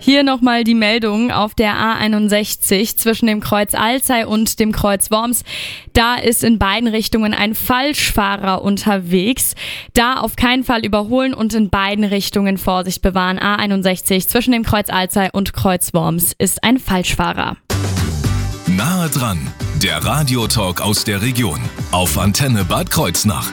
Hier nochmal die Meldung auf der A61 zwischen dem Kreuz Alzey und dem Kreuz Worms. Da ist in beiden Richtungen ein Falschfahrer unterwegs. Da auf keinen Fall überholen und in beiden Richtungen Vorsicht bewahren. A61 zwischen dem Kreuz Alzey und Kreuz Worms ist ein Falschfahrer. Nahe dran, der Radiotalk aus der Region auf Antenne Bad Kreuznach.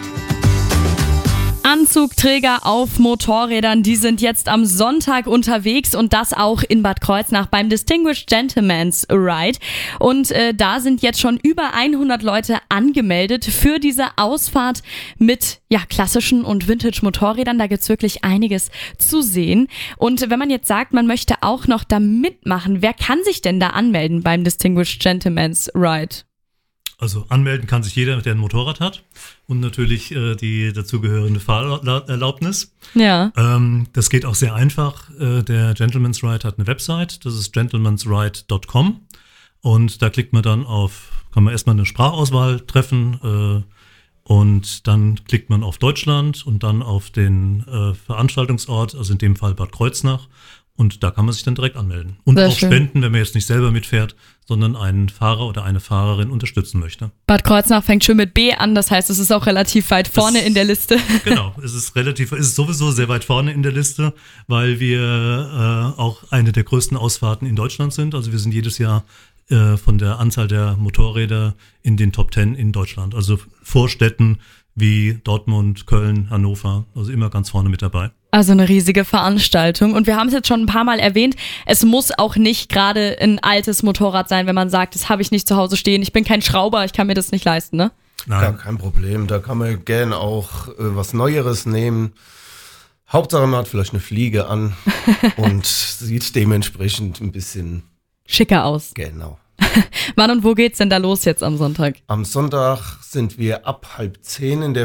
Anzugträger auf Motorrädern, die sind jetzt am Sonntag unterwegs und das auch in Bad Kreuznach beim Distinguished Gentleman's Ride. Und da sind jetzt schon über 100 Leute angemeldet für diese Ausfahrt mit klassischen und Vintage-Motorrädern. Da gibt's wirklich einiges zu sehen. Und wenn man jetzt sagt, man möchte auch noch da mitmachen, wer kann sich denn da anmelden beim Distinguished Gentleman's Ride? Also anmelden kann sich jeder, der ein Motorrad hat und natürlich die dazugehörende Fahrerlaubnis. Ja. Das geht auch sehr einfach. Der Gentleman's Ride hat eine Website, das ist gentlemansride.com und da klickt man dann kann man erstmal eine Sprachauswahl treffen und dann klickt man auf Deutschland und dann auf den Veranstaltungsort, also in dem Fall Bad Kreuznach. Und da kann man sich dann direkt anmelden. Und Sehr auch schön. spenden, wenn man jetzt nicht selber mitfährt, sondern einen Fahrer oder eine Fahrerin unterstützen möchte. Bad Kreuznach fängt schon mit B an, das heißt, es ist auch relativ weit vorne in der Liste. Genau, es ist sowieso sehr weit vorne in der Liste, weil wir auch eine der größten Ausfahrten in Deutschland sind. Also wir sind jedes Jahr von der Anzahl der Motorräder in den Top 10 in Deutschland. Also vor Städten wie Dortmund, Köln, Hannover, also immer ganz vorne mit dabei. Also eine riesige Veranstaltung. Und wir haben es jetzt schon ein paar Mal erwähnt, es muss auch nicht gerade ein altes Motorrad sein, wenn man sagt, das habe ich nicht zu Hause stehen, ich bin kein Schrauber, ich kann mir das nicht leisten, ne? Nein. Gar kein Problem, da kann man gerne auch was Neueres nehmen. Hauptsache man hat vielleicht eine Fliege an und sieht dementsprechend ein bisschen schicker aus. Genau. Wann und wo geht's denn da los jetzt am Sonntag? Am Sonntag sind wir ab 9:30 in der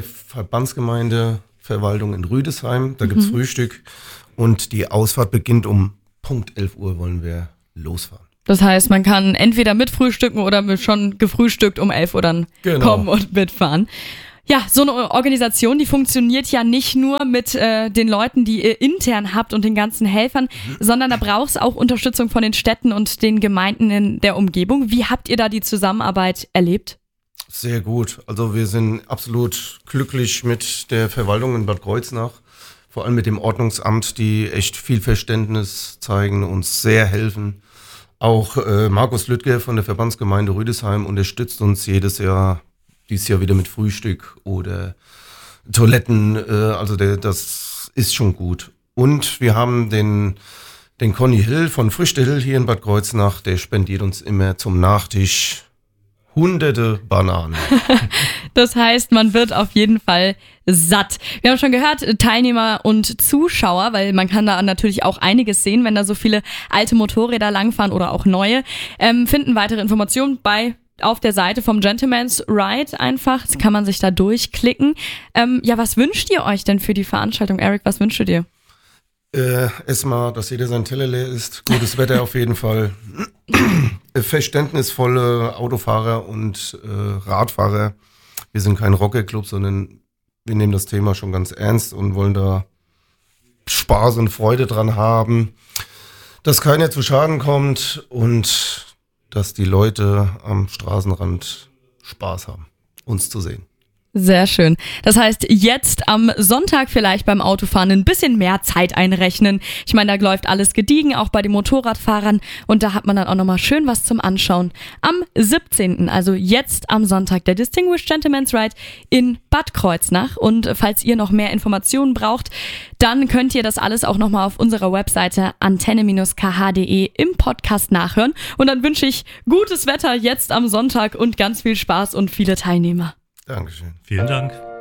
Verbandsgemeindeverwaltung in Rüdesheim. Da gibt's Frühstück und die Ausfahrt beginnt um Punkt 11 Uhr wollen wir losfahren. Das heißt, man kann entweder mitfrühstücken oder schon gefrühstückt um 11 Uhr dann kommen und mitfahren. Ja, so eine Organisation, die funktioniert ja nicht nur mit den Leuten, die ihr intern habt und den ganzen Helfern, sondern da braucht es auch Unterstützung von den Städten und den Gemeinden in der Umgebung. Wie habt ihr da die Zusammenarbeit erlebt? Sehr gut. Also wir sind absolut glücklich mit der Verwaltung in Bad Kreuznach, vor allem mit dem Ordnungsamt, die echt viel Verständnis zeigen, uns sehr helfen. Auch Markus Lüttger von der Verbandsgemeinde Rüdesheim unterstützt uns dieses Jahr wieder mit Frühstück oder Toiletten, also das ist schon gut. Und wir haben den Conny Hill von Früchte Hill hier in Bad Kreuznach, der spendiert uns immer zum Nachtisch hunderte Bananen. Das heißt, man wird auf jeden Fall satt. Wir haben schon gehört, Teilnehmer und Zuschauer, weil man kann da natürlich auch einiges sehen, wenn da so viele alte Motorräder langfahren oder auch neue, finden weitere Informationen auf der Seite vom Gentleman's Ride einfach. Das kann man sich da durchklicken. Was wünscht ihr euch denn für die Veranstaltung? Eric, was wünschst du dir? Erstmal, dass jeder sein Teller leer isst. Gutes Wetter auf jeden Fall. Verständnisvolle Autofahrer und Radfahrer. Wir sind kein Rockerclub, sondern wir nehmen das Thema schon ganz ernst und wollen da Spaß und Freude dran haben. Dass keiner zu Schaden kommt und dass die Leute am Straßenrand Spaß haben, uns zu sehen. Sehr schön. Das heißt, jetzt am Sonntag vielleicht beim Autofahren ein bisschen mehr Zeit einrechnen. Ich meine, da läuft alles gediegen, auch bei den Motorradfahrern. Und da hat man dann auch nochmal schön was zum Anschauen. Am 17., also jetzt am Sonntag, der Distinguished Gentleman's Ride in Bad Kreuznach. Und falls ihr noch mehr Informationen braucht, dann könnt ihr das alles auch nochmal auf unserer Webseite antenne-kh.de im Podcast nachhören. Und dann wünsche ich gutes Wetter jetzt am Sonntag und ganz viel Spaß und viele Teilnehmer. Dankeschön. Vielen Dank.